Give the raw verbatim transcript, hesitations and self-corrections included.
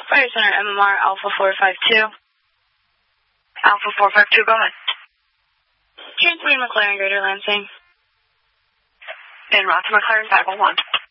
Fire Center, M M R, Alpha four five two. Alpha four five two, go ahead. Transmitting McLaren, Greater Lansing. En route to McLaren five one one.